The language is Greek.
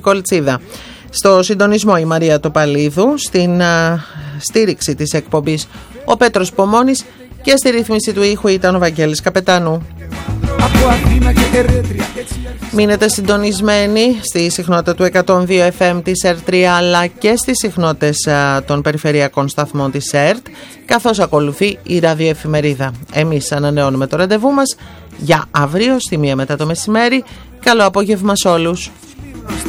Κολτσίδα. Στο συντονισμό η Μαρία Τοπαλίδου, στην στήριξη της εκπομπής ο Πέτρος Πομώνης και στη ρύθμιση του ήχου ήταν ο Βαγγέλης Καπετάνου. Μείνετε συντονισμένοι στη συχνότητα του 102 FM της ΕΡΤ3 αλλά και στις συχνότητες των περιφερειακών σταθμών της ΕΡΤ, καθώς ακολουθεί η ραδιοεφημερίδα. Εμείς ανανεώνουμε το ραντεβού μας για αύριο στη 1 μετά το μεσημέρι. Καλό απόγευμα σε όλους.